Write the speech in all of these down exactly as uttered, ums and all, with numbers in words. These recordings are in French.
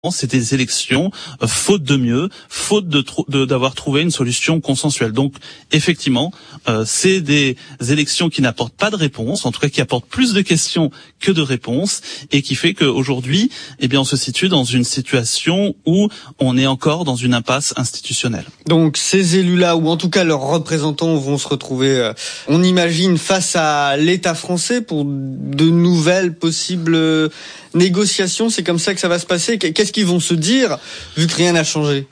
c'est des élections euh, faute de mieux, faute de, tr- de d'avoir trouvé une solution consensuelle. Donc effectivement, euh, c'est des élections qui n'apportent pas de réponse, en tout cas qui apportent plus de questions que de réponses, et qui fait qu'aujourd'hui, eh bien, on se situe dans une situation où on est encore dans une impasse institutionnelle. Donc ces élus-là, ou en tout cas leurs représentants, vont se retrouver, euh, on imagine, face à l'État français pour de nouvelles possibles négociations. C'est comme ça que ça va se passer. Qu'est-ce qu'ils vont se dire, vu que rien n'a changé?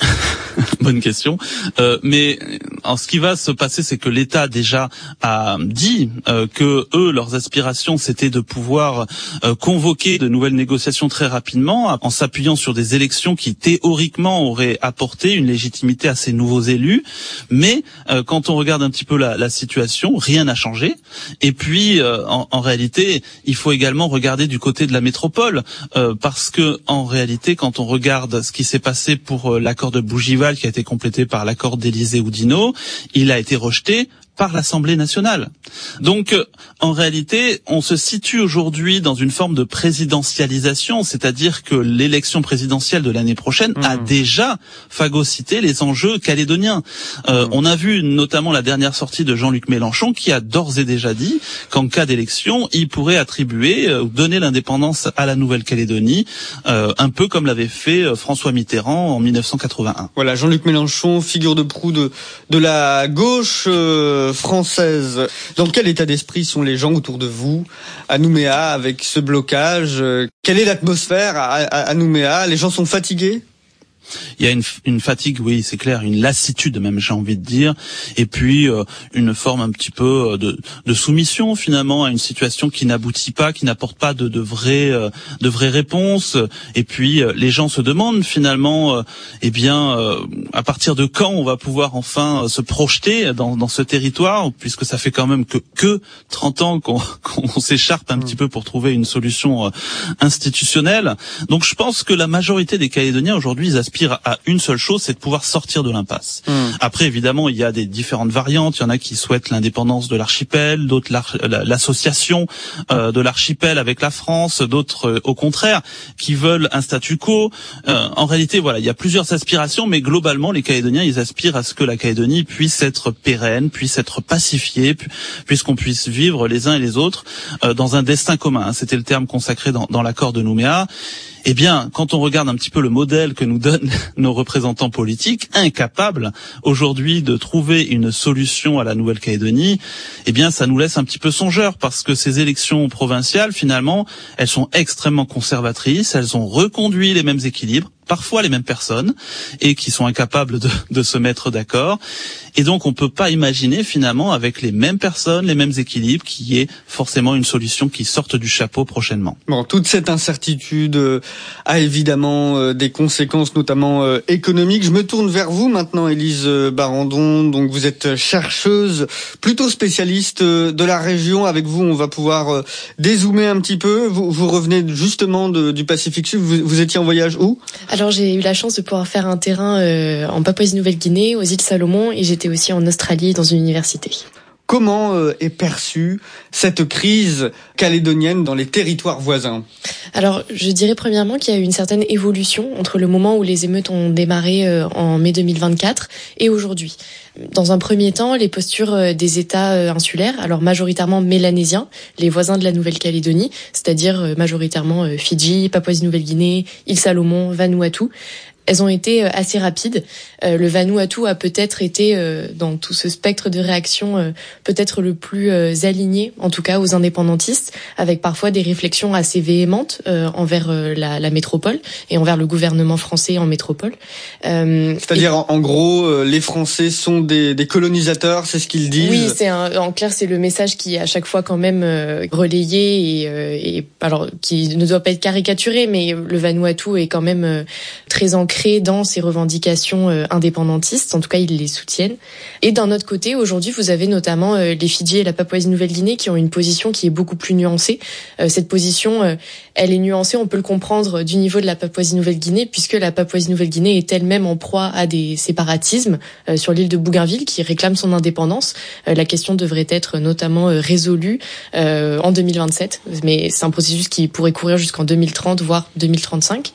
Bonne question. Euh, mais en ce qui va se passer, c'est que l'État déjà a dit euh, que eux, leurs aspirations, c'était de pouvoir euh, convoquer de nouvelles négociations très rapidement, en s'appuyant sur des élections qui théoriquement auraient apporté une légitimité à ces nouveaux élus. Mais euh, quand on regarde un petit peu la, la situation, rien n'a changé. Et puis, euh, en, en réalité, il faut également regarder du côté de la métropole, euh, parce que en réalité, quand on regarde ce qui s'est passé pour euh, l'accord de Bougival, qui a été complété par l'accord d'Élysée-Oudinot, il a été rejeté par l'Assemblée nationale. Donc, euh, en réalité, on se situe aujourd'hui dans une forme de présidentialisation, c'est-à-dire que l'élection présidentielle de l'année prochaine mmh. a déjà phagocyté les enjeux calédoniens. Euh, mmh. On a vu notamment la dernière sortie de Jean-Luc Mélenchon, qui a d'ores et déjà dit qu'en cas d'élection, il pourrait attribuer ou euh, donner l'indépendance à la Nouvelle-Calédonie, euh, un peu comme l'avait fait euh, François Mitterrand en mille neuf cent quatre-vingt-un. Voilà, Jean-Luc Mélenchon, figure de proue de, de la gauche euh, française. Dans quel état d'esprit sont les gens autour de vous à Nouméa avec ce blocage? Quelle est l'atmosphère à, à, à Nouméa? Les gens sont fatigués? Il y a une, une fatigue, oui, c'est clair, une lassitude même, j'ai envie de dire, et puis euh, une forme un petit peu de, de soumission finalement à une situation qui n'aboutit pas, qui n'apporte pas de, de vraies, euh, de vraies réponses. Et puis euh, les gens se demandent finalement, euh, eh bien, euh, à partir de quand on va pouvoir enfin euh, se projeter dans, dans ce territoire, puisque ça fait quand même que que trente ans qu'on, qu'on s'écharpe un mmh. petit peu pour trouver une solution euh, institutionnelle. Donc je pense que la majorité des Calédoniens aujourd'hui, ils aspirent à une seule chose, c'est de pouvoir sortir de l'impasse. Mmh. Après, évidemment, il y a des différentes variantes. Il y en a qui souhaitent l'indépendance de l'archipel, d'autres l'association euh, de l'archipel avec la France, d'autres, euh, au contraire, qui veulent un statu quo. Euh, en réalité, voilà, il y a plusieurs aspirations, mais globalement, les Calédoniens, ils aspirent à ce que la Calédonie puisse être pérenne, puisse être pacifiée, puisqu'on puisse vivre les uns et les autres euh, dans un destin commun. C'était le terme consacré dans, dans l'accord de Nouméa. Eh bien, quand on regarde un petit peu le modèle que nous donnent nos représentants politiques, incapables aujourd'hui de trouver une solution à la Nouvelle-Calédonie, eh bien, ça nous laisse un petit peu songeurs, parce que ces élections provinciales, finalement, elles sont extrêmement conservatrices, elles ont reconduit les mêmes équilibres, parfois les mêmes personnes, et qui sont incapables de, de se mettre d'accord. Et donc, on peut pas imaginer, finalement, avec les mêmes personnes, les mêmes équilibres, qu'il y ait forcément une solution qui sorte du chapeau prochainement. Bon, toute cette incertitude euh, a évidemment euh, des conséquences, notamment euh, économiques. Je me tourne vers vous maintenant, Élise Barandon. Donc, vous êtes chercheuse, plutôt spécialiste euh, de la région. Avec vous, on va pouvoir euh, dézoomer un petit peu. Vous, vous revenez justement de, du Pacifique Sud. Vous, vous étiez en voyage où ? Alors, j'ai eu la chance de pouvoir faire un terrain euh, en Papouasie-Nouvelle-Guinée, aux îles Salomon, et j'étais aussi en Australie dans une université. Comment euh, est perçue cette crise calédonienne dans les territoires voisins ? Alors, je dirais premièrement qu'il y a eu une certaine évolution entre le moment où les émeutes ont démarré euh, en mai deux mille vingt-quatre et aujourd'hui. Dans un premier temps, les postures euh, des États euh, insulaires, alors majoritairement mélanésiens, les voisins de la Nouvelle-Calédonie, c'est-à-dire euh, majoritairement euh, Fidji, Papouasie-Nouvelle-Guinée, îles Salomon, Vanuatu, elles ont été assez rapides. Euh, le Vanuatu a peut-être été, euh, dans tout ce spectre de réactions, euh, peut-être le plus euh, aligné, en tout cas aux indépendantistes, avec parfois des réflexions assez véhémentes euh, envers euh, la, la métropole et envers le gouvernement français en métropole. Euh, C'est-à-dire, et... en, en gros, euh, les Français sont des, des colonisateurs, c'est ce qu'ils disent ? Oui, c'est un, en clair, c'est le message qui est à chaque fois quand même euh, relayé et, euh, et alors qui ne doit pas être caricaturé, mais le Vanuatu est quand même euh, très ancré dans ces revendications euh, indépendantistes, en tout cas ils les soutiennent. Et d'un autre côté, aujourd'hui, vous avez notamment euh, les Fidji et la Papouasie-Nouvelle-Guinée qui ont une position qui est beaucoup plus nuancée. Euh, cette position, euh, elle est nuancée, on peut le comprendre du niveau de la Papouasie-Nouvelle-Guinée, puisque la Papouasie-Nouvelle-Guinée est elle-même en proie à des séparatismes euh, sur l'île de Bougainville qui réclame son indépendance. Euh, la question devrait être notamment euh, résolue euh, en deux mille vingt-sept, mais c'est un processus qui pourrait courir jusqu'en deux mille trente, voire deux mille trente-cinq.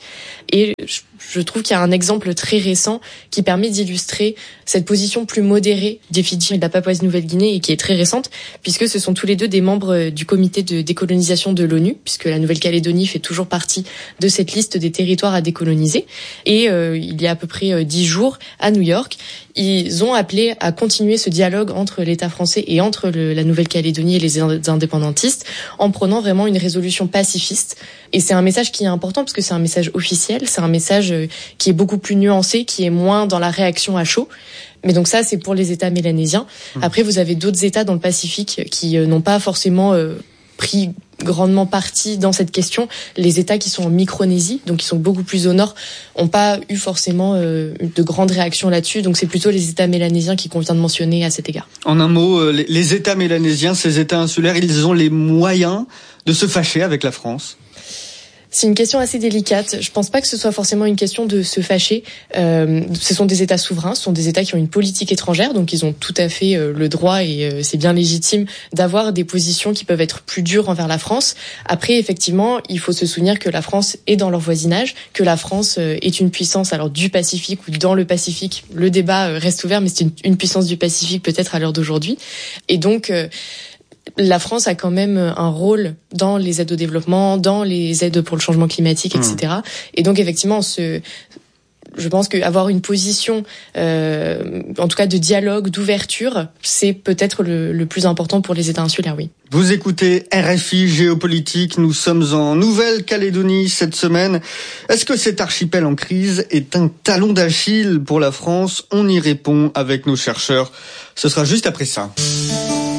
Et je, je trouve qu'il y a un exemple très récent qui permet d'illustrer cette position plus modérée des Fidji et de la Papouasie-Nouvelle-Guinée et qui est très récente, puisque ce sont tous les deux des membres du comité de décolonisation de l'ONU, puisque la Nouvelle-Calédonie fait toujours partie de cette liste des territoires à décoloniser. Et euh, il y a à peu près dix jours, à New York, ils ont appelé à continuer ce dialogue entre l'État français et entre le, la Nouvelle-Calédonie et les indépendantistes en prenant vraiment une résolution pacifiste. Et c'est un message qui est important parce que c'est un message officiel, c'est un message qui est beaucoup plus nuancé, qui est moins dans la réaction à chaud. Mais donc ça, c'est pour les États mélanésiens. Après, vous avez d'autres États dans le Pacifique qui euh, n'ont pas forcément euh, pris grandement parti dans cette question. Les États qui sont en Micronésie, donc qui sont beaucoup plus au nord, n'ont pas eu forcément euh, de grandes réactions là-dessus. Donc c'est plutôt les États mélanésiens qu'il convient de mentionner à cet égard. En un mot, euh, les, les États mélanésiens, ces États insulaires, ils ont les moyens de se fâcher avec la France ? C'est une question assez délicate. Je pense pas que ce soit forcément une question de se fâcher. Euh, ce sont des États souverains, ce sont des États qui ont une politique étrangère, donc ils ont tout à fait euh, le droit et euh, c'est bien légitime d'avoir des positions qui peuvent être plus dures envers la France. Après, effectivement, il faut se souvenir que la France est dans leur voisinage, que la France euh, est une puissance alors du Pacifique ou dans le Pacifique. Le débat euh, reste ouvert, mais c'est une, une puissance du Pacifique peut-être à l'heure d'aujourd'hui. Et donc euh, la France a quand même un rôle dans les aides au développement, dans les aides pour le changement climatique, et cetera. Mmh. Et donc effectivement, ce, je pense qu'avoir une position, euh, en tout cas de dialogue, d'ouverture, c'est peut-être le, le plus important pour les États insulaires, oui. Vous écoutez R F I Géopolitique, nous sommes en Nouvelle-Calédonie cette semaine. Est-ce que cet archipel en crise est un talon d'Achille pour la France ? On y répond avec nos chercheurs. Ce sera juste après ça.